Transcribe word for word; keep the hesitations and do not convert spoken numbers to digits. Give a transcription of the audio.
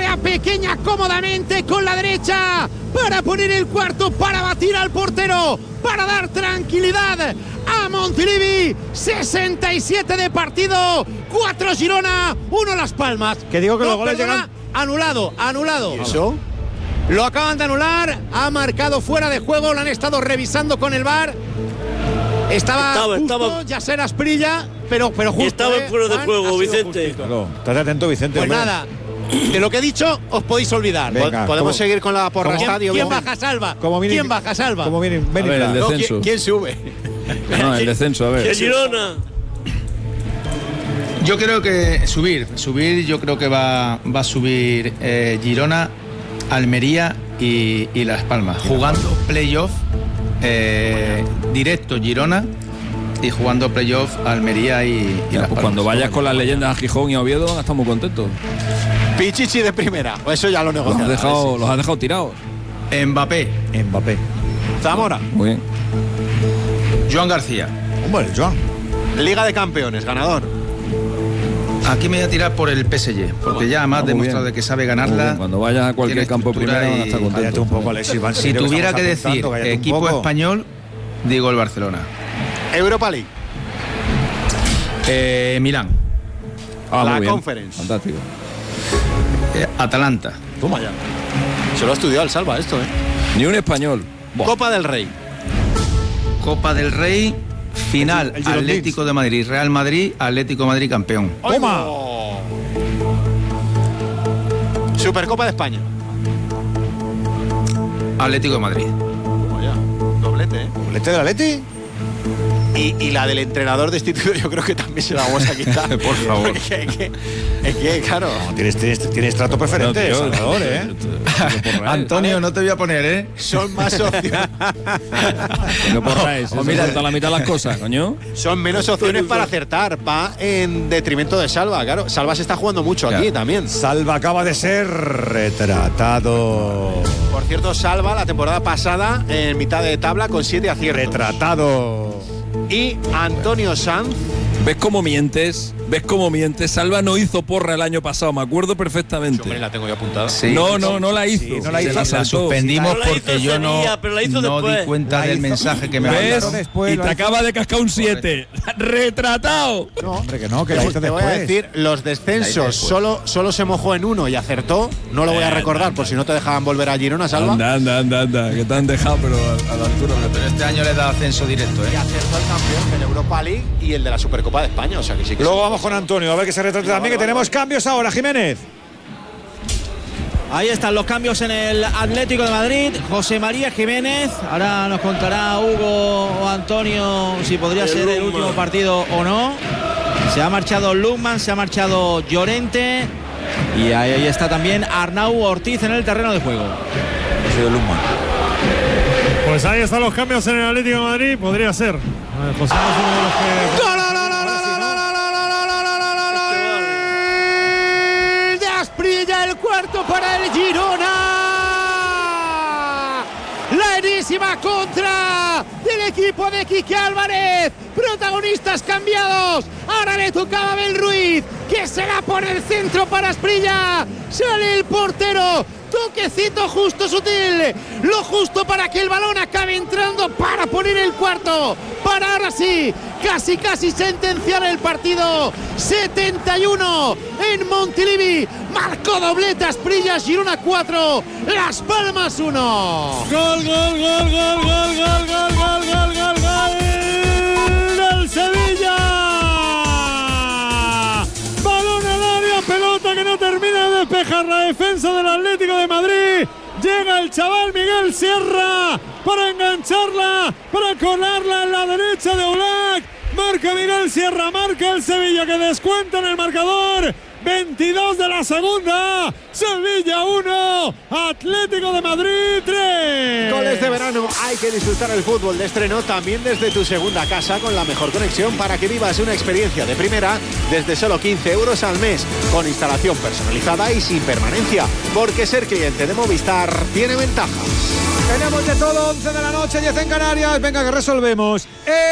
la pequeña cómodamente con la derecha para poner el cuarto, para batir al portero, para dar tranquilidad a Montilivi. Sesenta y siete de partido, cuatro Girona, uno Las Palmas. Que digo que no, los goles perdona, llegan... Anulado, anulado. ¿Y eso? Lo acaban de anular, ha marcado fuera de juego, lo han estado revisando con el V A R. Estaba, estaba justo estaba, Yasser Asprilla, pero, pero justo. Estaba eh, fuera de Juan, juego, Vicente. Claro. Estás atento, Vicente. Pues hombre. nada, de lo que he dicho os podéis olvidar. Venga, Podemos ¿cómo? seguir con la porra ¿Quién, estadio. ¿quién Vicente? baja, Salva? Como viene- ¿Quién baja, Salva? Como viene, ven A ver, el Isla. No, descenso. ¿quién, quién sube? No, el descenso, a ¡Que ver. Girona! Yo creo que subir, subir, yo creo que va, va a subir eh, Girona, Almería y, y Las Palmas, jugando playoff eh, directo Girona y jugando playoff Almería y, y Ya, Las pues Palmas. cuando vayas con las leyendas a Gijón y a Oviedo van a estar muy contentos. Pichichi de primera. Pues eso ya lo Los has negociamos. dejado, los has dejado tirados. Mbappé, Mbappé. Zamora. Muy bien. Joan García. Hombre, Joan. Liga de Campeones, ganador. Aquí me voy a tirar por el P S G, porque ya más Ah, muy demostrado bien. de que sabe Muy bien. ganarla. Cuando vayas a cualquier tiene campo estructura primera van a y- estar contentos. Cállate un poco, Alexis. Van, Si tuviera que decir equipo español, digo el Barcelona. Europa League. Eh, Milán, Ah, La muy bien. Conference. Fantástico. eh, Atalanta, Toma ya. Se lo ha estudiado el Salva esto, ¿eh? Ni un español. Buah. Copa del Rey. Copa del Rey, final, El- el Girondins. Atlético de Madrid, Real Madrid, Atlético de Madrid campeón. ¡Toma! ¡Oh! Supercopa de España. Atlético de Madrid. Toma ya. Doblete, ¿eh? ¿Doblete del Atleti? Y, y la del entrenador destituido yo creo que también se la vamos a quitar. Por favor. Porque es que, es que, claro. No, tienes, tienes, tienes trato preferente, No, tío, Salvador, ¿eh? Antonio, no te voy a poner, ¿eh? Son más opciones. No porráis. O O mira- mira, la mitad de las cosas, coño. Son menos opciones para acertar. Va en detrimento de Salva, claro. Salva se está jugando mucho aquí Ya. también. Salva acaba de ser retratado. Por cierto, Salva la temporada pasada en mitad de tabla con siete aciertos. Retratado. Y Antonio Sanz. ¿Ves cómo mientes? ¿Ves cómo mientes? Salva no hizo porra el año pasado, me acuerdo perfectamente. Hombre, la tengo yo apuntada. Sí. No, no, no la hizo. Sí, no la Se hizo. La saltó. suspendimos No la hizo porque yo no, Sevilla, pero la hizo no después. di cuenta La del hizo- mensaje que me ¿Ves? mandaron. después, y lo te hizo. acaba de cascar un siete. ¡Retratado! No, hombre, que no, que la hizo Te voy a después. decir, los descensos solo, solo se mojó en uno y acertó. No lo voy a recordar por si no te dejaban volver a Girona, Salva. Anda, anda, anda, anda. Que te han dejado, pero a, a la altura. Pero este año le da ascenso directo, Y ¿eh? acertó el campeón de la Europa League y el de la Supercopa de España. O sea que sí que Luego sí. vamos con Antonio, a ver que se retrate también, que tenemos cambios ahora, Jiménez. Ahí están los cambios en el Atlético de Madrid. José María Jiménez. Ahora nos contará Hugo o Antonio si podría El ser el Lukman. último partido o no. Se ha marchado Lukman, se ha marchado Llorente. Y ahí, ahí está también Arnau Ortiz en el terreno de juego. Pues ahí están los cambios en el Atlético de Madrid, podría ser. A ver, José no es uno de los que... ¡Gol, gol, gol, gol, gol, gol, gol, gol, gol, gol! De Asprilla, el cuarto para el Girona. La enésima contra del equipo de Quique Álvarez. Protagonistas cambiados. Ahora le tocaba a Abel Ruiz, que se la pone el centro para Asprilla. Sale el portero. Toquecito justo, sutil, lo justo para que el balón acabe entrando para poner el cuarto, para ahora sí, casi casi sentenciar el partido. setenta y uno en Montilivi, marcó doblete Asprilla, Girona cuatro, Las Palmas uno. Gol, gol, gol, gol, gol, gol, gol, gol, gol, gol, gol del Sevilla. Balón al área, pelota que no termina de despejar la defensa del Atlético de Madrid. Llega el chaval Miguel Sierra para engancharla, para colarla en la derecha de Oblak. Marca Miguel Sierra, marca el Sevilla que descuenta en el marcador. veintidós de la segunda, Sevilla uno, Atlético de Madrid tres. Goles de verano, hay que disfrutar el fútbol de estreno también desde tu segunda casa con la mejor conexión para que vivas una experiencia de primera desde solo quince euros al mes, con instalación personalizada y sin permanencia, porque ser cliente de Movistar tiene ventajas. Tenemos de todo, once de la noche, diez en Canarias. Venga, que resolvemos.